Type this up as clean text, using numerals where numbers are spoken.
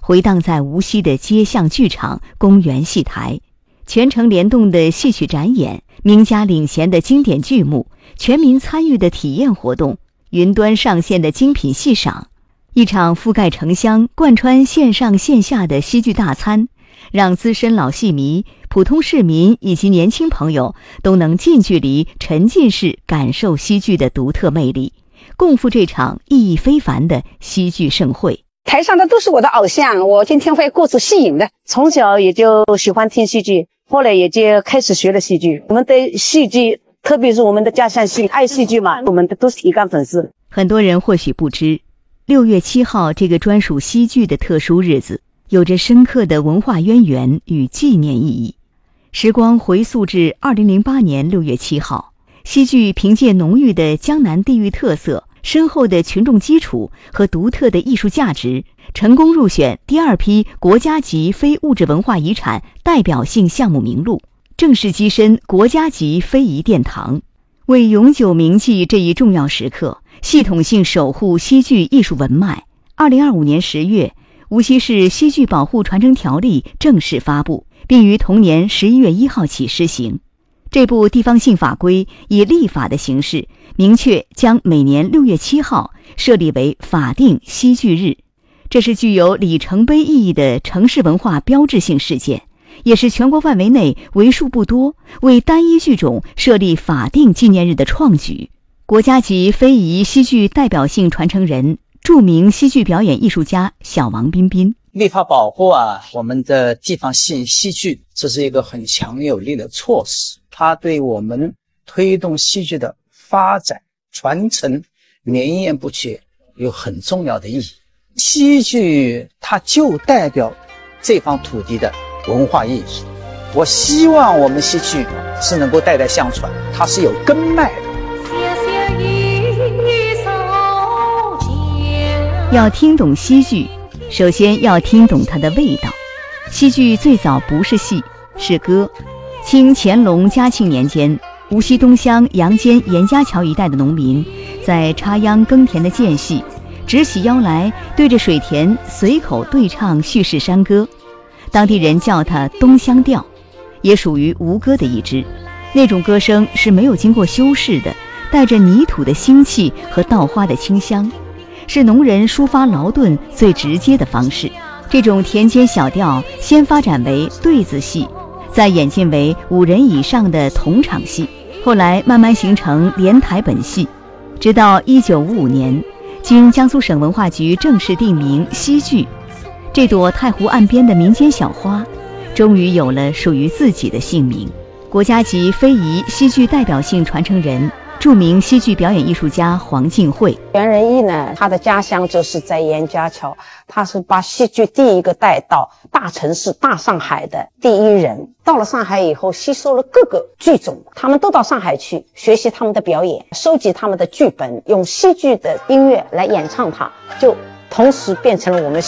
回荡在无锡的街巷剧场、公园戏台，全程联动的戏曲展演，名家领衔的经典剧目，全民参与的体验活动，云端上线的精品戏赏，一场覆盖城乡、贯穿线上线下的戏剧大餐，让资深老戏迷、普通市民以及年轻朋友都能近距离、沉浸式感受戏剧的独特魅力，共赴这场意义非凡的戏剧盛会。 台上的都是我的偶像，我今天会过足戏瘾的。从小也就喜欢听戏剧，后来也就开始学了戏剧。我们对戏剧，特别是我们的家乡戏，爱戏剧嘛，我们都是铁杆粉丝。 很多人或许不知，6月7号这个专属戏剧的特殊日子，有着深刻的文化渊源与纪念意义。时光回溯至2008年6月7号，戏剧凭借浓郁的江南地域特色、深厚的群众基础和独特的艺术价值，成功入选第2批国家级非物质文化遗产代表性项目名录，正式跻身国家级非遗殿堂。为永久铭记这一重要时刻，系统性守护戏剧艺术文脉，2025年10月，无锡市戏剧保护传承条例正式发布，并于同年11月1号起施行。这部地方性法规以立法的形式，明确将每年6月7号设立为法定戏剧日。这是具有里程碑意义的城市文化标志性事件，也是全国范围内为数不多为单一剧种设立法定纪念日的创举。国家级非遗戏剧代表性传承人、著名戏剧表演艺术家小王彬彬。 立法保护我们的地方戏剧，这是一个很强有力的措施，它对我们推动戏剧的发展、传承、绵延不绝有很重要的意义。戏剧它就代表这方土地的文化意义，我希望我们戏剧是能够代代相传，它是有根脉的。 要听懂戏剧，首先要听懂它的味道。戏剧最早不是戏，是歌。清乾隆嘉庆年间，无锡东乡杨坚严家桥一带的农民在插秧耕田的间隙，直起腰来，对着水田随口对唱叙事山歌，当地人叫它东乡调，也属于吴歌的一支。那种歌声是没有经过修饰的，带着泥土的腥气和稻花的清香，是农人抒发劳顿最直接的方式。这种田间小调先发展为对子戏，再演进为5人以上的同场戏，后来慢慢形成连台本戏，直到1955年经江苏省文化局正式定名戏剧，这朵太湖岸边的民间小花终于有了属于自己的姓名。国家级非遗戏剧代表性传承人、著名戏剧表演艺术家黄静慧。 袁仁义呢，他的家乡就是在严家桥，他是把戏剧第一个带到大城市大上海的第一人。到了上海以后，吸收了各个剧种，他们都到上海去学习他们的表演，收集他们的剧本，用戏剧的音乐来演唱它，就同时变成了我们